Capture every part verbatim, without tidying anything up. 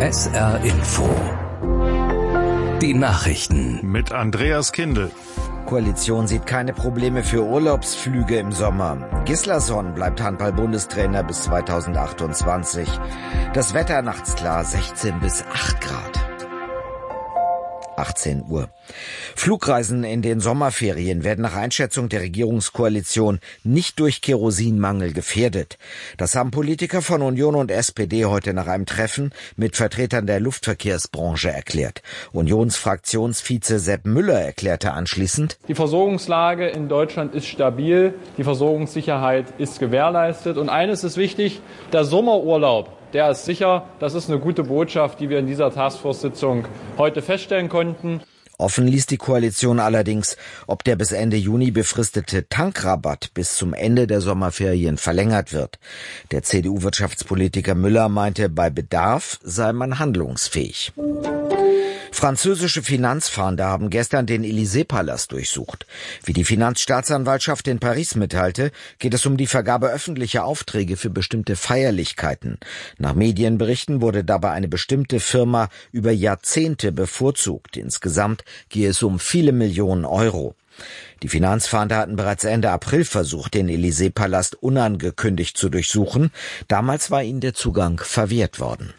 S R Info. Die Nachrichten mit Andreas Kindl. Koalition sieht keine Probleme für Urlaubsflüge im Sommer. Gislason bleibt Handball-Bundestrainer bis zweitausendachtundzwanzig. Das Wetter nachts klar, sechzehn bis acht Grad. achtzehn Uhr. Flugreisen in den Sommerferien werden nach Einschätzung der Regierungskoalition nicht durch Kerosinmangel gefährdet. Das haben Politiker von Union und S P D heute nach einem Treffen mit Vertretern der Luftverkehrsbranche erklärt. Unionsfraktionsvize Sepp Müller erklärte anschließend: Die Versorgungslage in Deutschland ist stabil, die Versorgungssicherheit ist gewährleistet. Und eines ist wichtig, der Sommerurlaub, der ist sicher. Das ist eine gute Botschaft, die wir in dieser Taskforce-Sitzung heute feststellen konnten. Offen ließ die Koalition allerdings, ob der bis Ende Juni befristete Tankrabatt bis zum Ende der Sommerferien verlängert wird. Der C D U-Wirtschaftspolitiker Müller meinte, bei Bedarf sei man handlungsfähig. Französische Finanzfahnder haben gestern den Élysée-Palast durchsucht. Wie die Finanzstaatsanwaltschaft in Paris mitteilte, geht es um die Vergabe öffentlicher Aufträge für bestimmte Feierlichkeiten. Nach Medienberichten wurde dabei eine bestimmte Firma über Jahrzehnte bevorzugt. Insgesamt gehe es um viele Millionen Euro. Die Finanzfahnder hatten bereits Ende April versucht, den Élysée-Palast unangekündigt zu durchsuchen. Damals war ihnen der Zugang verwehrt worden.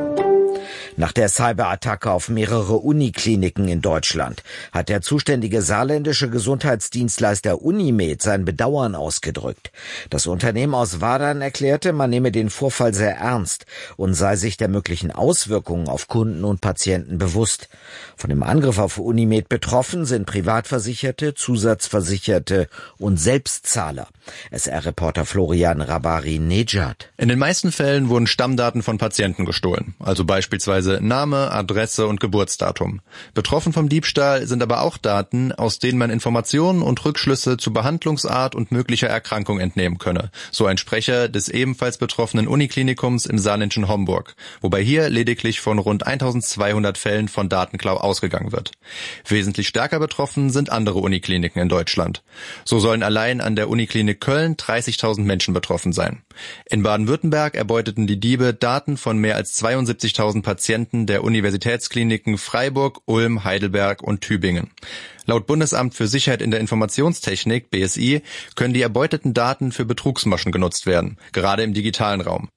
Nach der Cyberattacke auf mehrere Unikliniken in Deutschland hat der zuständige saarländische Gesundheitsdienstleister Unimed sein Bedauern ausgedrückt. Das Unternehmen aus Wadern erklärte, man nehme den Vorfall sehr ernst und sei sich der möglichen Auswirkungen auf Kunden und Patienten bewusst. Von dem Angriff auf Unimed betroffen sind Privatversicherte, Zusatzversicherte und Selbstzahler. S R-Reporter Florian Rabari-Nejad. In den meisten Fällen wurden Stammdaten von Patienten gestohlen, also beispielsweise Name, Adresse und Geburtsdatum. Betroffen vom Diebstahl sind aber auch Daten, aus denen man Informationen und Rückschlüsse zu Behandlungsart und möglicher Erkrankung entnehmen könne, so ein Sprecher des ebenfalls betroffenen Uniklinikums im saarländischen Homburg, wobei hier lediglich von rund eintausendzweihundert Fällen von Datenklau ausgegangen wird. Wesentlich stärker betroffen sind andere Unikliniken in Deutschland. So sollen allein an der Uniklinik Köln dreißigtausend Menschen betroffen sein. In Baden-Württemberg erbeuteten die Diebe Daten von mehr als zweiundsiebzigtausend Patienten der Universitätskliniken Freiburg, Ulm, Heidelberg und Tübingen. Laut Bundesamt für Sicherheit in der Informationstechnik, B S I, können die erbeuteten Daten für Betrugsmaschen genutzt werden, gerade im digitalen Raum.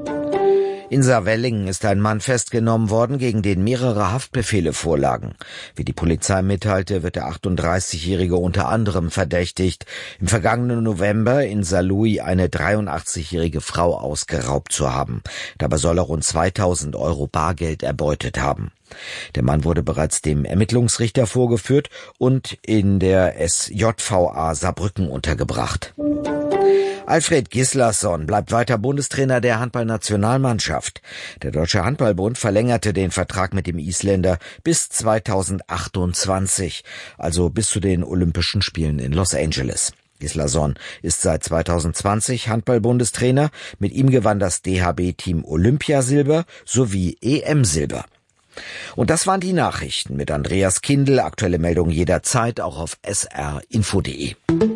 In Saarwellingen ist ein Mann festgenommen worden, gegen den mehrere Haftbefehle vorlagen. Wie die Polizei mitteilte, wird der achtunddreißigjährige unter anderem verdächtigt, im vergangenen November in Saarlouis eine dreiundachtzigjährige Frau ausgeraubt zu haben. Dabei soll er rund zweitausend Euro Bargeld erbeutet haben. Der Mann wurde bereits dem Ermittlungsrichter vorgeführt und in der S J V A Saarbrücken untergebracht. Alfred Gislason bleibt weiter Bundestrainer der Handballnationalmannschaft. Der Deutsche Handballbund verlängerte den Vertrag mit dem Isländer bis zweitausendachtundzwanzig, also bis zu den Olympischen Spielen in Los Angeles. Gislason ist seit zweitausendzwanzig Handball-Bundestrainer. Mit ihm gewann das D H B-Team Olympiasilber sowie E M-Silber. Und das waren die Nachrichten mit Andreas Kindl. Aktuelle Meldungen jederzeit auch auf S R Info punkt de.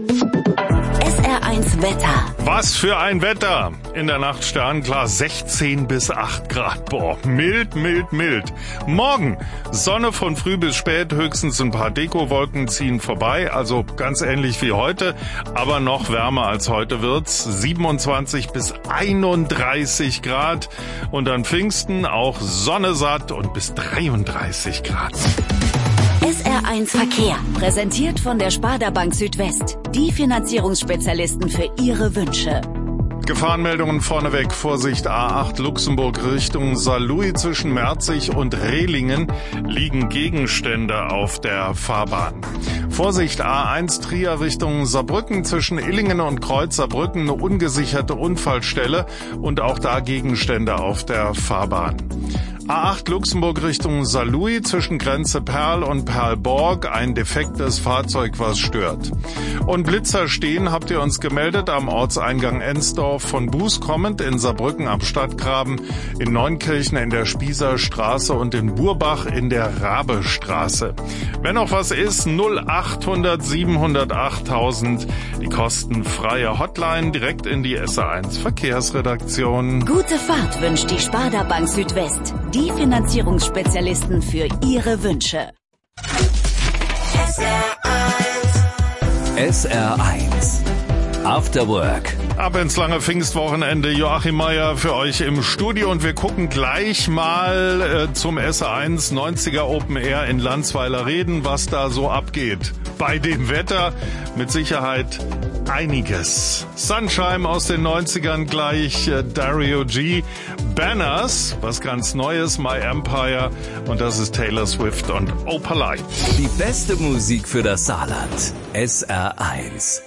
S R eins Wetter. Was für ein Wetter! In der Nacht sternklar sechzehn bis acht Grad. Boah, mild, mild, mild. Morgen Sonne von früh bis spät, höchstens ein paar Dekowolken ziehen vorbei, also ganz ähnlich wie heute, aber noch wärmer als heute wird's. siebenundzwanzig bis einunddreißig Grad und an Pfingsten auch Sonne satt und bis dreiunddreißig Grad. S R eins Verkehr, präsentiert von der Sparda Bank Südwest. Die Finanzierungsspezialisten für Ihre Wünsche. Gefahrenmeldungen vorneweg. Vorsicht A acht Luxemburg Richtung Saarlouis zwischen Merzig und Rehlingen liegen Gegenstände auf der Fahrbahn. Vorsicht A eins Trier Richtung Saarbrücken zwischen Illingen und Kreuz Saarbrücken eine ungesicherte Unfallstelle und auch da Gegenstände auf der Fahrbahn. A acht Luxemburg Richtung Saarlouis zwischen Grenze Perl und Perlborg ein defektes Fahrzeug, was stört. Und Blitzer stehen, habt ihr uns gemeldet, am Ortseingang Ensdorf von Buß kommend in Saarbrücken am Stadtgraben, in Neunkirchen in der Spießerstraße und in Burbach in der Rabestraße. Wenn noch was ist, null achthundert siebenhundertacht achttausend, die kostenfreie Hotline direkt in die S R eins Verkehrsredaktion. Gute Fahrt wünscht die Sparda Bank Südwest. Die Finanzierungsspezialisten für Ihre Wünsche. S R eins After Work. Ab ins lange Pfingstwochenende. Joachim Meier für euch im Studio und wir gucken gleich mal äh, zum S R eins neunziger Open Air in Landsweiler Reden, was da so abgeht. Bei dem Wetter mit Sicherheit einiges. Sunshine aus den neunzigern gleich, äh, Dario G. Banners, was ganz Neues, My Empire und das ist Taylor Swift und Opalite. Die beste Musik für das Saarland. S R eins.